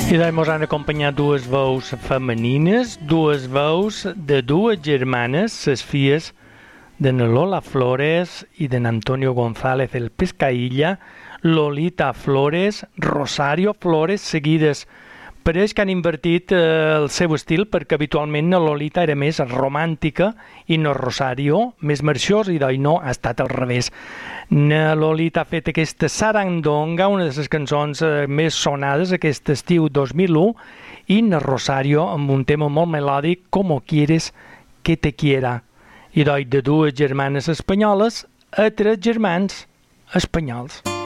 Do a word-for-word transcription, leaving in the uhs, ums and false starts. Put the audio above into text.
I doncs mos han acompanyat dues veus femenines, dues veus de dues germanes, les filles de Lola Flores i de Antonio González el Pescailla, Lolita Flores, Rosario Flores, seguides per ells que han invertit eh, el seu estil, perquè habitualment la Lolita era més romàntica i no Rosario més marxós, i doncs no, ha estat al revés. La Lolita ha fet aquesta Sarandonga, una de les cançons eh, més sonades aquest estiu dos mil u, i na Rosario amb un tema molt melòdic, Como quieres que te quiera. I doncs de dues germanes espanyoles a tres germans espanyols.